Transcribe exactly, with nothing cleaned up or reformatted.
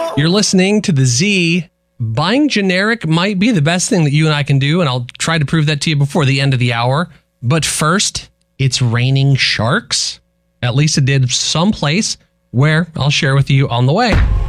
You're listening to the Z. Buying generic might be the best thing that you and I can do, and I'll try to prove that to you before the end of the hour. But first, it's raining sharks. At least it did someplace where I'll share with you on the way.